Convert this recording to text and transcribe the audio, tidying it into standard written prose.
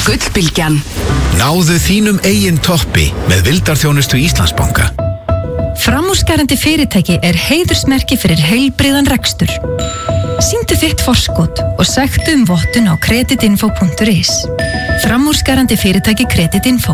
Gullbylgjan. Náðu þínum eigin toppi með vildarþjónustu Íslandsbanka. Framúrskarandi fyrirtæki heiðursmerki fyrir heilbrigðan rekstur. Sýndu þitt forskot og sæktu vottun á kreditinfo.is. Framúrskarandi fyrirtæki Kreditinfo.